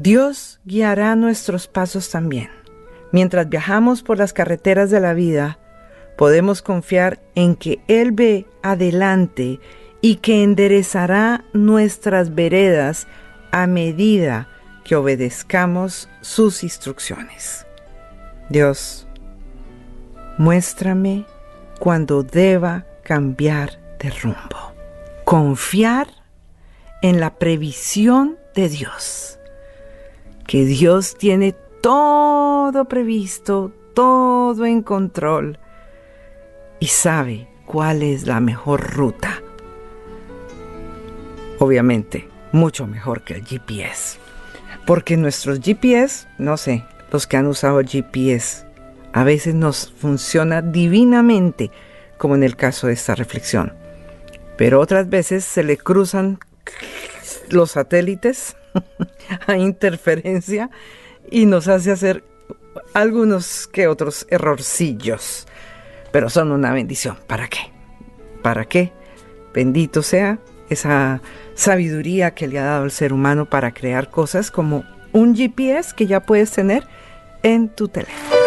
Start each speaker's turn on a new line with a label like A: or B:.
A: Dios guiará nuestros pasos también. Mientras viajamos por las carreteras de la vida, podemos confiar en que Él ve adelante y que enderezará nuestras veredas a medida que obedezcamos sus instrucciones. Dios, muéstrame cuando deba cambiar de rumbo. Confiar en la previsión de Dios. Que Dios tiene todo previsto, todo en control y sabe cuál es la mejor ruta. Obviamente, mucho mejor que el GPS. Porque nuestros GPS, no sé, los que han usado el GPS, a veces nos funciona divinamente, como en el caso de esta reflexión. Pero otras veces se le cruzan los satélites a interferencia y nos hace hacer algunos que otros errorcillos. Pero son una bendición. ¿Para qué? ¿Para qué? Bendito sea esa sabiduría que le ha dado el ser humano para crear cosas como un GPS que ya puedes tener en tu teléfono.